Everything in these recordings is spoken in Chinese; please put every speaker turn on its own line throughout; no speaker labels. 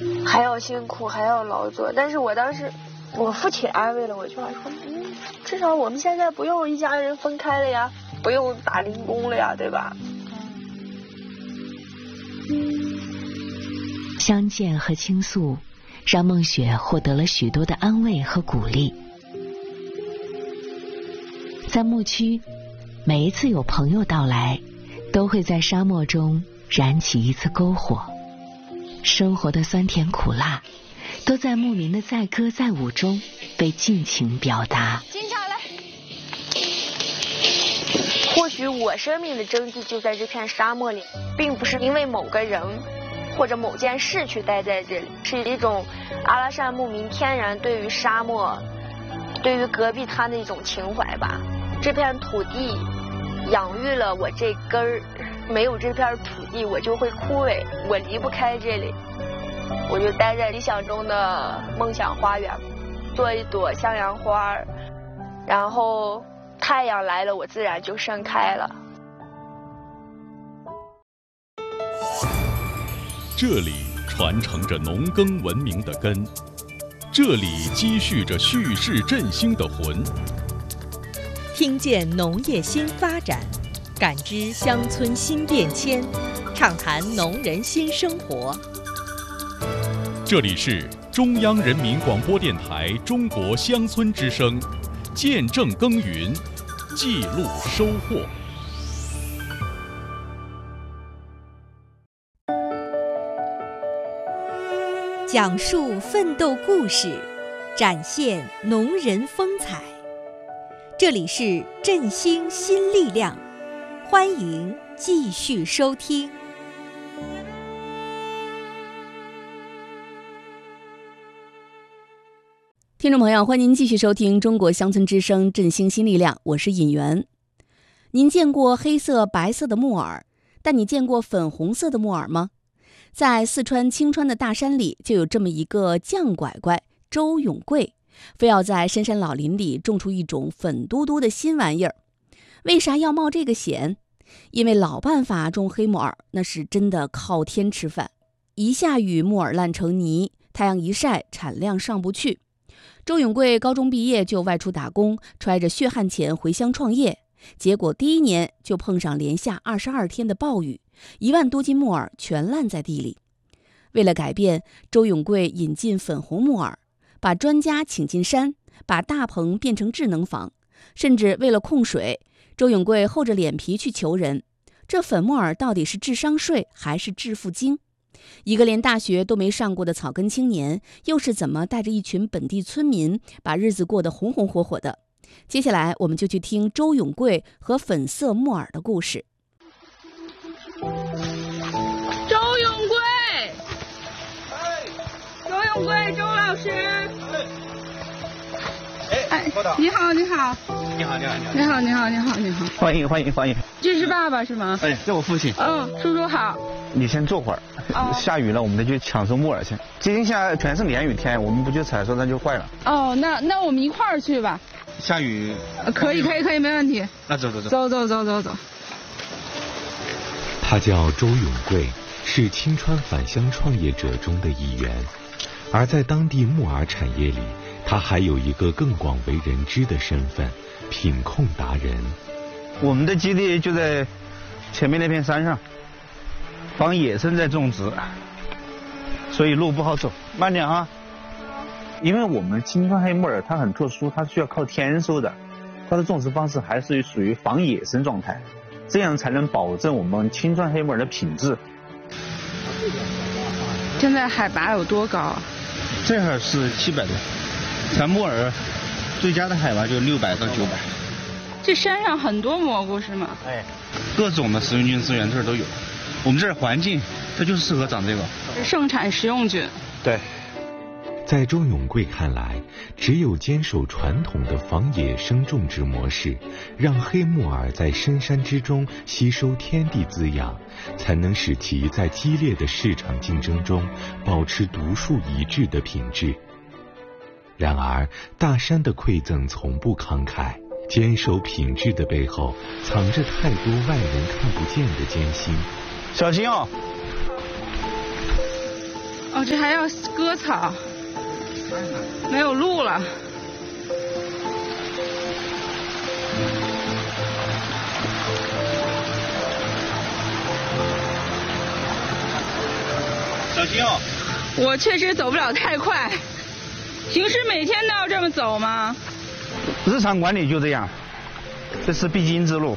还要辛苦，还要劳作。但是我当时，我父亲安慰了我一句话说，至少我们现在不用一家人分开了呀，不用打零工了呀，对吧？
相见和倾诉让孟雪获得了许多的安慰和鼓励。在牧区，每一次有朋友到来，都会在沙漠中燃起一次篝火。生活的酸甜苦辣都在牧民的载歌载舞中被尽情表达。
警察来！或许我生命的真谛就在这片沙漠里，并不是因为某个人或者某件事去待在这里，是一种阿拉善牧民天然对于沙漠，对于戈壁滩的一种情怀吧。这片土地养育了我这根儿，没有这片土地我就会枯萎，我离不开这里，我就待在理想中的梦想花园，做一朵向阳花，然后太阳来了，我自然就盛开了。
这里传承着农耕文明的根，这里积蓄着蓄势振兴的魂。
听见农业新发展，感知乡村新变迁，畅谈农人新生活。
这里是中央人民广播电台中国乡村之声，见证耕耘，记录收获。
讲述奋斗故事，展现农人风采。这里是振兴新力量，欢迎继续收听。
听众朋友，欢迎您继续收听中国乡村之声振兴新力量，我是尹媛。您见过黑色白色的木耳，但你见过粉红色的木耳吗？在四川青川的大山里，就有这么一个犟拐拐周永贵，非要在深山老林里种出一种粉嘟嘟的新玩意儿。为啥要冒这个险？因为老办法种黑木耳，那是真的靠天吃饭。一下雨，木耳烂成泥；太阳一晒，产量上不去。周永贵高中毕业就外出打工，揣着血汗钱回乡创业，结果第一年就碰上连下22天的暴雨，1万多斤木耳全烂在地里。为了改变，周永贵引进粉红木耳，把专家请进山，把大棚变成智能房，甚至为了控水，周永贵厚着脸皮去求人，这粉木耳到底是智商税还是致富经？一个连大学都没上过的草根青年，又是怎么带着一群本地村民把日子过得红红火火的？接下来我们就去听周永贵和粉色木耳的故事。
周永贵，周永贵，周老师。你好，你好。
你好，你好，
你好，你好，你好，你好。
欢迎，欢迎，欢迎。
这是爸爸是吗？
哎，这我父亲。
叔叔好。
你先坐会儿。下雨了，我们得去抢收木耳去。今天下全是连雨天，我们不去采收，那就坏了。
那我们一块儿去吧。
下雨。
可以，没问题。
那走。
走。
他叫周永贵，是青川返乡创业者中的一员。而在当地木耳产业里，他还有一个更广为人知的身份——品控达人。
我们的基地就在前面那片山上，仿野生在种植，所以路不好走，慢点啊。因为我们青川黑木耳它很特殊，它需要靠天收的，它的种植方式还是属于仿野生状态，这样才能保证我们青川黑木耳的品质。
现在海拔有多高啊？
这会儿是700多，咱木耳最佳的海拔就600到900。
这山上很多蘑菇是吗？
哎，各种的食用菌资源这儿都有。我们这儿环境它就适合长这个，
盛产食用菌。
对。
在周永贵看来，只有坚守传统的仿野生种植模式，让黑木耳在深山之中吸收天地滋养，才能使其在激烈的市场竞争中保持独树一帜的品质。然而，大山的馈赠从不慷慨，坚守品质的背后，藏着太多外人看不见的艰辛。
小心哦！
哦，这还要割草，没有路了。
小心哦！
我确实走不了太快，平时每天都要这么走吗？
日常管理就这样，这是必经之路。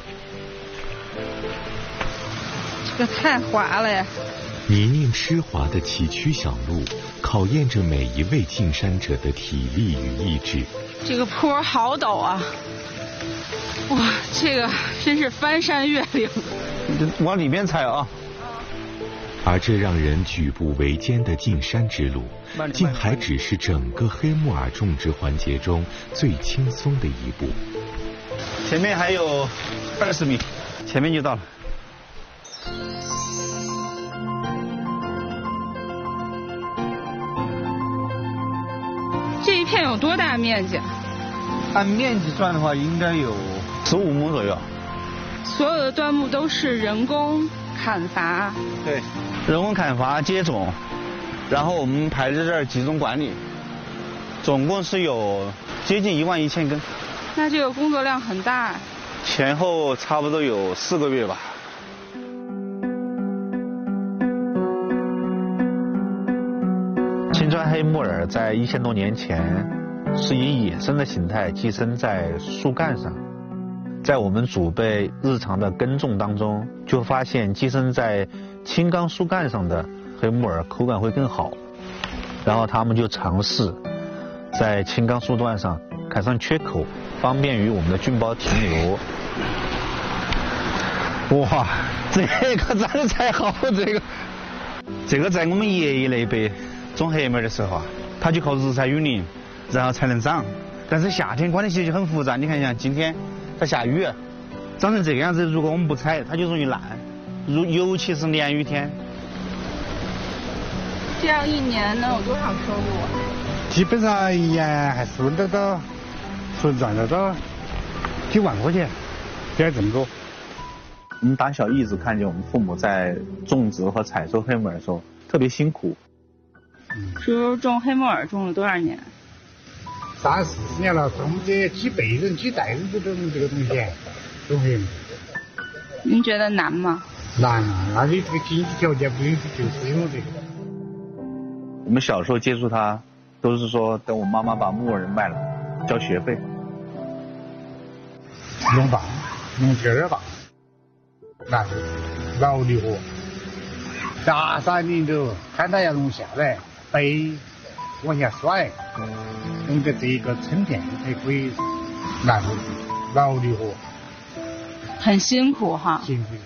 这个太滑了呀！
泥泞湿滑的崎岖小路，考验着每一位进山者的体力与意志。
这个坡好陡啊！哇，这个真是翻山越岭。
往里边踩啊！
而这让人举步维艰的进山之路，竟还只是整个黑木耳种植环节中最轻松的一步。
前面还有20米，前面就到了。
这一片有多大面积？
按面积算的话，应该有15亩左右。
所有的端木都是人工砍伐。
对，人工砍伐、接种，然后我们排在这儿集中管理，总共是有接近11000根。
那这个工作量很大。
前后差不多有4个月吧。青川黑木耳在1000多年前是以野生的形态寄生在树干上，在我们祖辈日常的耕种当中，就发现寄生在青冈树干上的黑木耳口感会更好，然后他们就尝试在青冈树段上砍上缺口，方便于我们的菌包停留。哇，这个长得才好，这个在我们爷爷那辈种黑木耳的时候啊，他就靠日晒雨淋，然后才能长。但是夏天管理起来就很复杂，你看像今天它下雨，长成这个样子，如果我们不采，它就容易烂，尤其是连雨天。
这样一年能有多少收入啊？
基本上一年还收得到，赚得到几万块钱，别这么多。
我们打小一直看见我们父母在种植和采收黑木耳的时候特别辛苦。
叔叔种黑木耳种了多少年
？30、40年了，种这几辈人、几代人都种这个东西，种黑木耳。
您觉得难吗？
难啊，那你这个经济条件不允许，就是因为这个。
我们小时候接触它，都是说等我妈妈把木耳卖了，交学费。
弄大，弄劲儿大，难，劳力活。大山里头，看它要弄下来，背，往下甩，弄得这个撑片才可以难，劳力活。
很辛苦哈。
辛苦。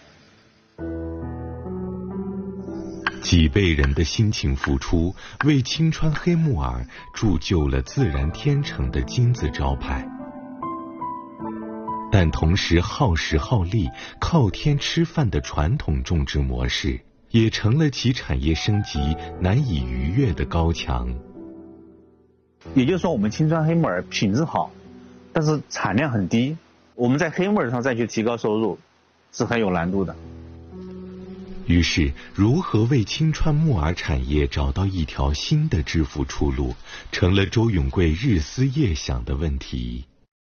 几辈人的辛勤付出，为青川黑木耳铸就了自然天成的金字招牌。但同时耗时耗力、靠天吃饭的传统种植模式，也成了其产业升级难以逾越的高墙。
也就是说，我们青川黑木耳品质好，但是产量很低。我们在黑木耳上再去提高收入，是很有难度的。
于是，如何为青川木耳产业找到一条新的致富出路，成了周永贵日思夜想的问题。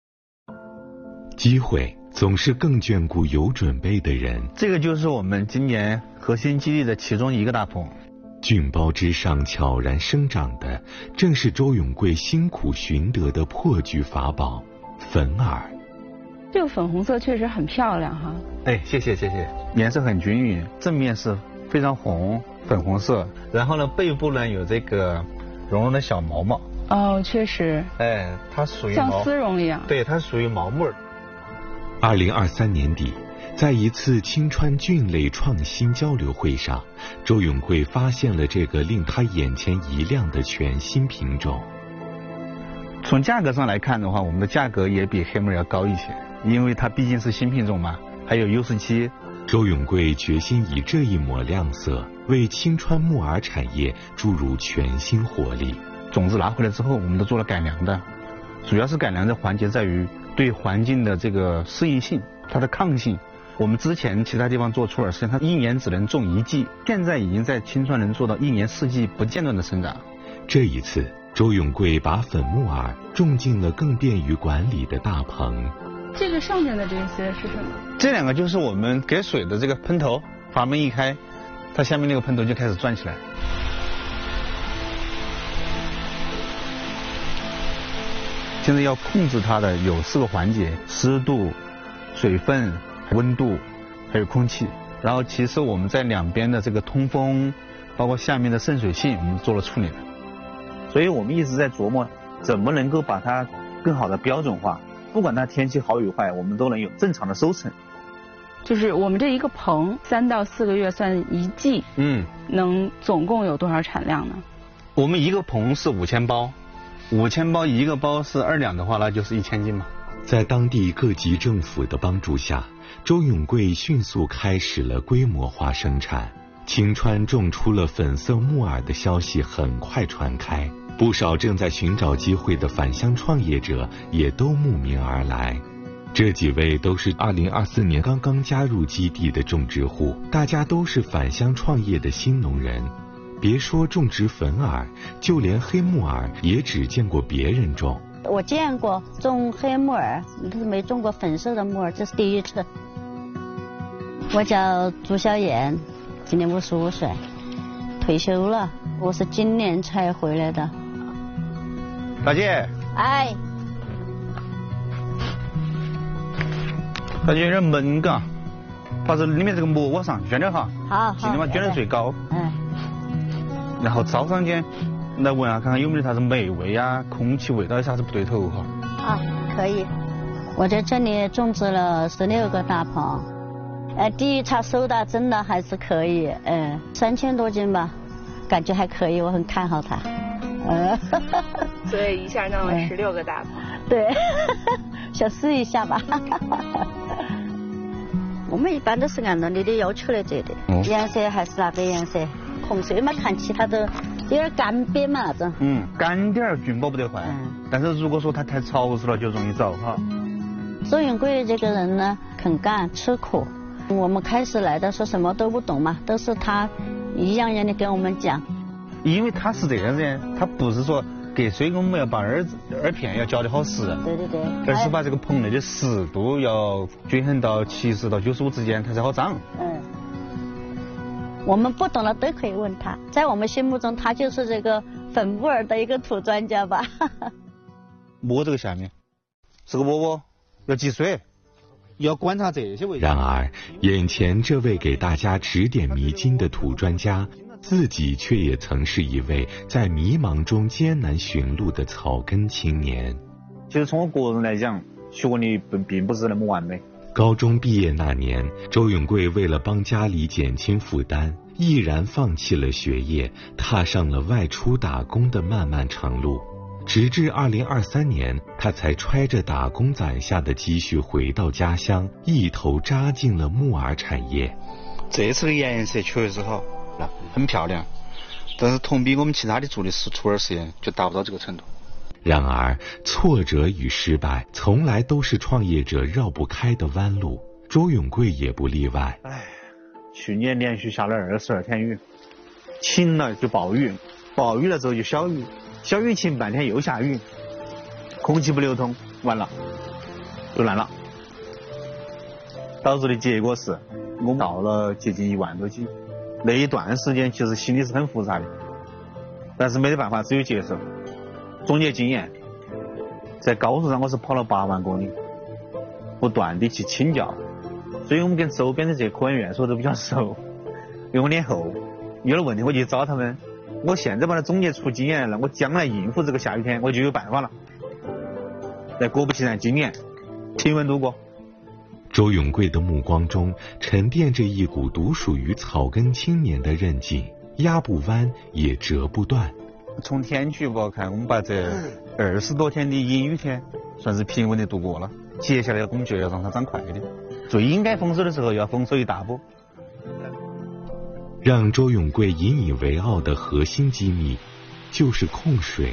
机会总是更眷顾有准备的人。
这个就是我们今年核心基地的其中一个大棚。
菌包之上悄然生长的，正是周永贵辛苦寻得的破菊法宝——粉耳。
这个粉红色确实很漂亮哈。
哎，谢谢，颜色很均匀，正面是非常红，粉红色，然后呢，背部呢有这个绒绒的小毛毛。
哦，确实。
哎，它属于
像丝绒一样。
对，它属于毛木耳。
2023年底，在一次青川菌类创新交流会上，周永贵发现了这个令他眼前一亮的全新品种。
从价格上来看的话，我们的价格也比黑木耳要高一些，因为它毕竟是新品种嘛，还有优胜期。
周永贵决心以这一抹亮色，为青川木耳产业注入全新活力。
种子拿回来之后，我们都做了改良的，主要是改良的环节在于对环境的这个适应性、它的抗性， 我们之前其他地方做出尔，实际上它一年只能种1季，现在已经在青川能做到1年4季不间断的生长。
这一次，周永贵把粉木耳种进了更便于管理的大棚。
这个上面的这些是什么？
这2个就是我们给水的这个喷头，阀门一开，它下面那个喷头就开始转起来。现在要控制它的有4个环节：湿度、水分、温度，还有空气。然后其实我们在两边的这个通风，包括下面的渗水性，我们做了处理的。
所以我们一直在琢磨怎么能够把它更好的标准化，不管它天气好与坏，我们都能有正常的收成。
就是我们这一个棚3到4个月算1季，能总共有多少产量呢？
我们一个棚是5000包，5000包一个包是2两的话，那就是1000斤嘛。
在当地各级政府的帮助下，周永贵迅速开始了规模化生产。青川种出了粉色木耳的消息很快传开，不少正在寻找机会的返乡创业者也都慕名而来。这几位都是2024年刚刚加入基地的种植户，大家都是返乡创业的新农人。别说种植粉耳，就连黑木耳也只见过别人种。
我见过种黑木耳，但是没种过粉色的木耳，这是第一次。我叫朱小燕，今年55岁，退休了。我是今年才回来的。
大姐。
哎。
大姐有点闷嘎，把这里面这个膜往上卷点哈。
好。
尽量把卷得最高。
嗯。
然后招商间来闻下看看有没有啥子霉味啊，空气味道有啥子不对头哈。
啊，可以。我在这里种植了16个大棚。第一茬收到真的还是可以，3000多斤吧，感觉还可以，我很看好它。
所以一下弄了16个大棚。
对，想试一下吧。我们一般都是按照你的要求来做的，颜色还是那个颜色，红色嘛，看起它都有点干瘪嘛那种。
干点儿菌保不得坏，但是如果说它太潮湿了就容易着哈。
周永贵这个人呢，肯干吃苦。我们开始来的时候什么都不懂嘛，都是他一样样的跟我们讲。
因为他是这样子，他不是说隔水我们要把耳片要浇得好实，
对，
而是把这个棚内的湿度要均衡到70到95之间，它才好长。
我们不懂的都可以问他，在我们心目中他就是这个粉木耳的一个土专家吧。
摸这个下面是个窝窝，要积水。要观察这些位置。
然而，眼前这位给大家指点迷津的土专家，自己却也曾是一位在迷茫中艰难寻路的草根青年。
其实从我个人来讲，学历并不是那么完美。
高中毕业那年，周永贵为了帮家里减轻负担，毅然放弃了学业，踏上了外出打工的漫漫长路。直至2023年，他才揣着打工攒下的积蓄回到家乡，一头扎进了木耳产业。
这次的颜色确实好，很漂亮，但是同比我们其他的做的土耳实验就达不到这个程度。
然而，挫折与失败从来都是创业者绕不开的弯路，周永贵也不例外。
去年连续下了22天雨，晴了就暴雨，暴雨了之后就小雨。小雨晴半天又下雨，空气不流通，完了就烂了。导致的结果是我们到了接近1万多斤。那一段时间其实心里是很复杂的，但是没得办法，只有接受。总结经验，在高速上我是跑了8万公里，不断的去请教，所以我们跟周边的这些科研院所都比较熟，因为我脸厚，有了问题我就找他们。我现在把它总结出经验了，我将来应付这个下雨天我就有办法了。那果不其然，今年平稳度过。
周永贵的目光中沉淀着一股独属于草根青年的韧劲，压不弯也折不断。
从天气预报看，我们把这20多天的阴雨天算是平稳的度过了。接下来我们就要让它长快一点，最应该丰收的时候要丰收一大波。
让周永贵引以为傲的核心机密就是控水。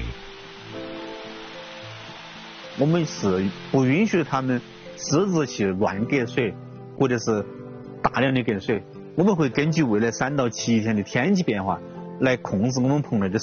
我们是不允许他们私自去乱给水， 或者是大量的跟水。我们会根据未来3到7天的天气变化来控制我们棚内的